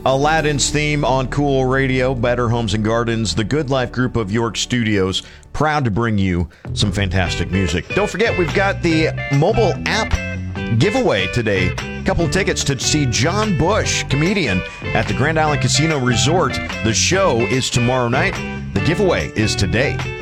Aladdin's theme on Cool Radio, Better Homes and Gardens, the Good Life Group of York Studios, proud to bring you some fantastic music. Don't forget, we've got the mobile app giveaway today. A couple of tickets to see John Bush, comedian, at the Grand Island Casino Resort. The show is tomorrow night. The giveaway is today.